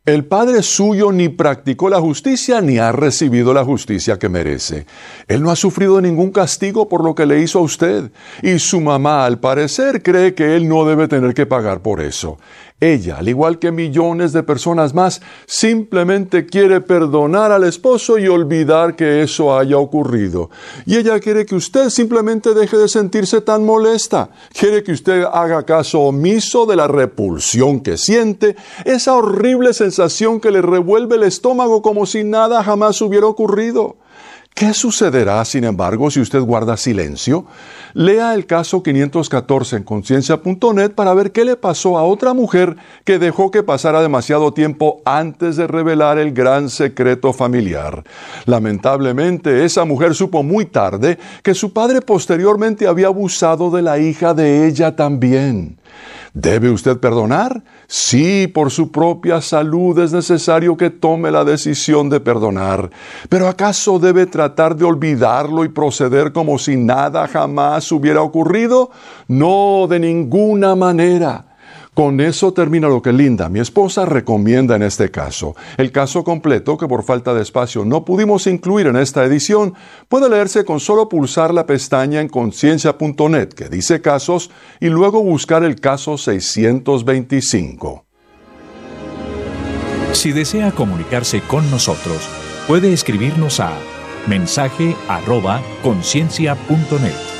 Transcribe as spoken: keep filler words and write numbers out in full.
El padre suyo ni practicó la justicia ni ha recibido la justicia que merece. Él no ha sufrido ningún castigo por lo que le hizo a usted. Y su mamá, al parecer, cree que él no debe tener que pagar por eso. Ella, al igual que millones de personas más, simplemente quiere perdonar al esposo y olvidar que eso haya ocurrido. Y ella quiere que usted simplemente deje de sentirse tan molesta. Quiere que usted haga caso omiso de la repulsión que siente, esa horrible sensación que le revuelve el estómago como si nada jamás hubiera ocurrido. ¿Qué sucederá, sin embargo, si usted guarda silencio? Lea el caso quinientos catorce en conciencia punto net para ver qué le pasó a otra mujer que dejó que pasara demasiado tiempo antes de revelar el gran secreto familiar. Lamentablemente, esa mujer supo muy tarde que su padre posteriormente había abusado de la hija de ella también. ¿Debe usted perdonar? Sí, por su propia salud es necesario que tome la decisión de perdonar. ¿Pero acaso debe tratar de olvidarlo y proceder como si nada jamás hubiera ocurrido? No, de ninguna manera. Con eso termina lo que Linda, mi esposa, recomienda en este caso. El caso completo, que por falta de espacio no pudimos incluir en esta edición, puede leerse con solo pulsar la pestaña en conciencia punto net que dice casos y luego buscar el caso seiscientos veinticinco. Si desea comunicarse con nosotros, puede escribirnos a mensaje arroba conciencia punto net.